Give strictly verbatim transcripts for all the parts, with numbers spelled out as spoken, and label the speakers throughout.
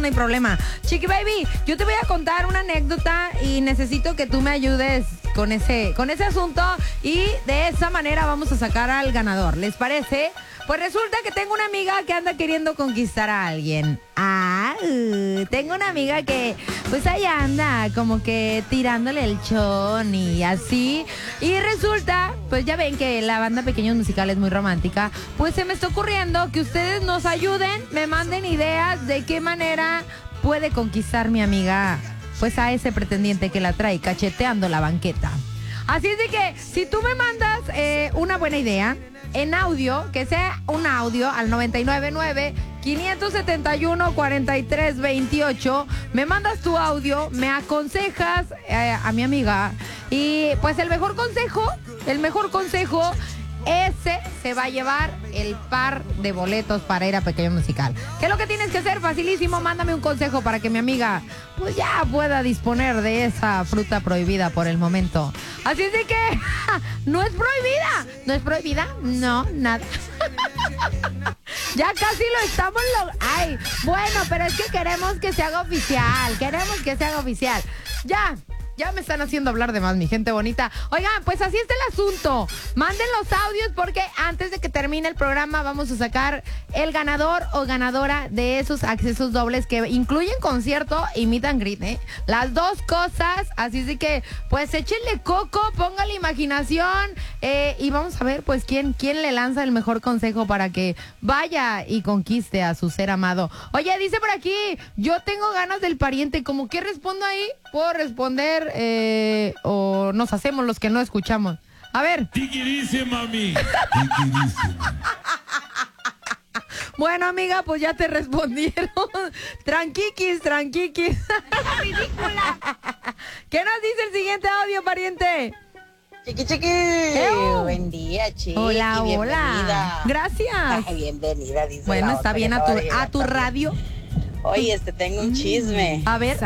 Speaker 1: no hay problema. Chiqui Baby, yo te voy a contar una anécdota y necesito que tú me ayudes con ese, con ese asunto y de esa manera vamos a sacar al ganador. ¿Les parece? Pues resulta que tengo una amiga que anda queriendo conquistar a alguien. Ah, uh, tengo una amiga que pues ahí anda como que tirándole el chon y así. Y resulta, pues ya ven que la banda Pequeños Musical es muy romántica. Pues se me está ocurriendo que ustedes nos ayuden, me manden ideas de qué manera puede conquistar mi amiga pues a ese pretendiente que la trae cacheteando la banqueta. Así es de que si tú me mandas eh, una buena idea en audio, que sea un audio al noventa y nueve nueve, quinientos setenta y uno, cuarenta y tres veintiocho, me mandas tu audio, me aconsejas eh, a mi amiga y pues el mejor consejo, el mejor consejo, ese se va a llevar el par de boletos para ir a Pequeño Musical. ¿Qué es lo que tienes que hacer? Facilísimo, mándame un consejo para que mi amiga pues ya pueda disponer de esa fruta prohibida por el momento. Así es de que no es prohibida, no es prohibida, no, nada. Ya casi lo estamos logrando. Ay, bueno, pero es que queremos que se haga oficial, queremos que se haga oficial. Ya. Ya me están haciendo hablar de más, mi gente bonita. Oigan, pues así está el asunto. Manden los audios porque antes de que termine el programa vamos a sacar el ganador o ganadora de esos accesos dobles que incluyen concierto y meet and greet, ¿eh? Las dos cosas. Así es de que, pues échenle coco, póngale imaginación eh, y vamos a ver, pues, quién, quién le lanza el mejor consejo para que vaya y conquiste a su ser amado. Oye, dice por aquí, yo tengo ganas del pariente. ¿Cómo que respondo ahí? Puedo responder eh, o nos hacemos los que no escuchamos. A ver.
Speaker 2: Tiki dice, mami. Tiki dice.
Speaker 1: Bueno, amiga, pues ya te respondieron. Tranquiquis, tranquiquis.
Speaker 3: ¡Ridícula!
Speaker 1: ¿Qué nos dice el siguiente audio, pariente?
Speaker 3: Chiqui, chiqui.
Speaker 1: Ew.
Speaker 3: Buen día, chiqui.
Speaker 1: Hola, hola.
Speaker 3: Bienvenida.
Speaker 1: Gracias.
Speaker 3: Ay, bienvenida, dice.
Speaker 1: Bueno,
Speaker 3: la
Speaker 1: está
Speaker 3: otra,
Speaker 1: bien
Speaker 3: que
Speaker 1: a tu,
Speaker 3: acaba de llegar
Speaker 1: a tu
Speaker 3: también.
Speaker 1: radio.
Speaker 3: Oye, este, tengo un chisme.
Speaker 1: A ver.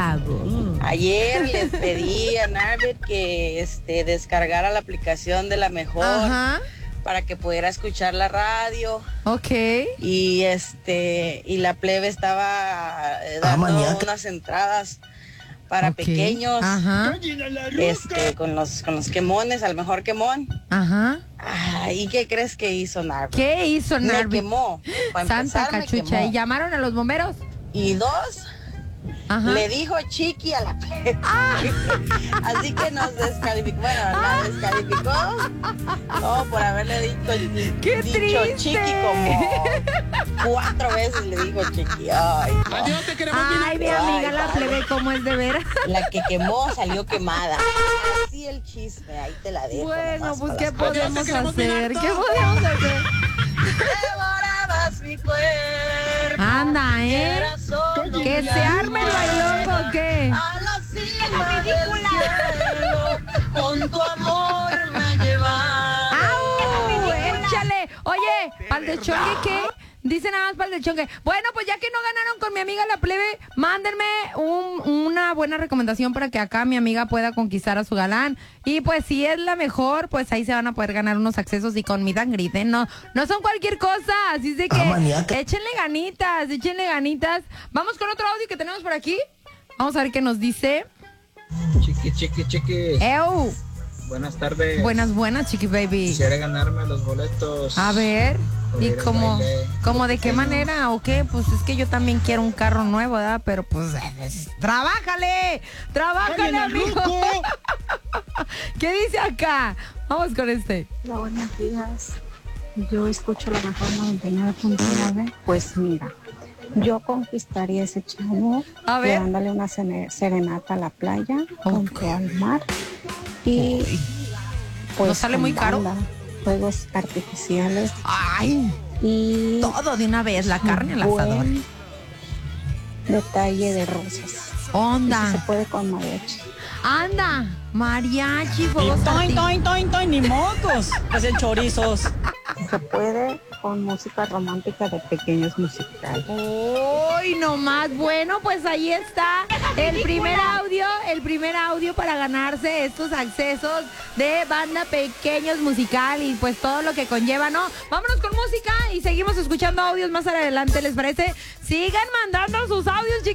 Speaker 3: Ayer les pedí a Narbit que este, descargara la aplicación de La Mejor.
Speaker 1: Ajá.
Speaker 3: Para que pudiera escuchar la radio.
Speaker 1: Ok.
Speaker 3: Y este y la plebe estaba eh, dando
Speaker 4: maníaca.
Speaker 3: unas entradas para
Speaker 1: Ok.
Speaker 3: pequeños.
Speaker 1: Ajá.
Speaker 3: Este, con los con los quemones, al mejor quemón.
Speaker 1: Ajá.
Speaker 3: Ay, ¿y qué crees que hizo Narbit?
Speaker 1: ¿Qué hizo
Speaker 3: Me
Speaker 1: Narvi?
Speaker 3: quemó. Para
Speaker 1: Santa
Speaker 3: empezar, me
Speaker 1: cachucha.
Speaker 3: quemó.
Speaker 1: ¿Y llamaron a los bomberos?
Speaker 3: Y dos,
Speaker 1: Ajá.
Speaker 3: le dijo chiqui a la plebe. Así que nos descalificó. Bueno, la descalificó. No, por haberle dicho,
Speaker 1: ¡Qué
Speaker 3: dicho
Speaker 1: triste!
Speaker 3: chiqui como cuatro veces le dijo chiqui. Ay, no.
Speaker 2: Adiós, te queremos.
Speaker 1: Ay, mi
Speaker 3: Ay,
Speaker 1: amiga, la
Speaker 3: vale.
Speaker 1: plebe, ¿cómo es de veras?
Speaker 3: La que quemó salió quemada. Así el chisme, ahí te la dejo.
Speaker 1: Bueno,
Speaker 3: nomás
Speaker 1: pues,
Speaker 3: para
Speaker 1: ¿qué
Speaker 3: las
Speaker 1: podemos
Speaker 2: Adiós, te queremos bien
Speaker 1: hacer?
Speaker 2: harto.
Speaker 1: ¿Qué podemos hacer?
Speaker 3: Devorabas mi cuerpo.
Speaker 1: Anda, ¿eh?
Speaker 3: Era solo
Speaker 1: ¿Que
Speaker 3: mi
Speaker 1: se arme el bailongo o qué?
Speaker 3: A la cima del cielo, con tu amor me llevas.
Speaker 1: ¡Au! ¡Échale! Oye, ¿pal de chongue qué? Dice nada más pal de chongue. Bueno, pues ya que no ganaron con mi amiga la plebe, mándenme un, una buena recomendación para que acá mi amiga pueda conquistar a su galán. Y pues si es la mejor, pues ahí se van a poder ganar unos accesos y con meet and greet, ¿eh? No, no son cualquier cosa, así es de que
Speaker 4: Ah, maníaca.
Speaker 1: échenle ganitas, échenle ganitas. Vamos con otro audio que tenemos por aquí. Vamos a ver qué nos dice.
Speaker 5: Chiqui, chiqui, chiqui.
Speaker 1: ¡Ew!
Speaker 5: Buenas tardes.
Speaker 1: Buenas, buenas, chiqui baby.
Speaker 5: Quisiera ganarme los boletos.
Speaker 1: A ver,
Speaker 5: Para
Speaker 1: ¿y
Speaker 5: ir al
Speaker 1: cómo,
Speaker 5: baile
Speaker 1: cómo de qué
Speaker 5: pequeño.
Speaker 1: manera o qué? Pues es que yo también quiero un carro nuevo, ¿verdad? Pero pues, es- ¡trabájale! ¡Trabájale, amigo! ¿Qué dice acá? Vamos con este.
Speaker 6: Hola, buenos días. Yo escucho la mejor noventa y nueve punto nueve. Pues mira, yo conquistaría a ese chavo
Speaker 1: A ver.
Speaker 6: llevándole una sene- serenata a la playa,
Speaker 1: Ok.
Speaker 6: junto al mar. Y pues
Speaker 1: ¿No sale
Speaker 6: con
Speaker 1: muy caro?
Speaker 6: banda, juegos artificiales
Speaker 1: ¡Ay!
Speaker 6: y
Speaker 1: Todo de una vez, la carne al asador.
Speaker 6: buen detalle de rosas. Y si se
Speaker 1: ¡Onda!
Speaker 6: puede con mariachi.
Speaker 1: ¡Anda! Mariachi, fuegos
Speaker 7: Toin,
Speaker 1: arti-
Speaker 7: toin, toin, toin, ni mocos. Hacen chorizos.
Speaker 6: Si se puede con música romántica de Pequeños Musicales.
Speaker 1: ¡Uy, no más! Bueno, pues ahí está el primer audio, el primer audio para ganarse estos accesos de banda Pequeños Musical y pues todo lo que conlleva, ¿no? Vámonos con música y seguimos escuchando audios más adelante, ¿les parece? Sigan mandando sus audios, chicos.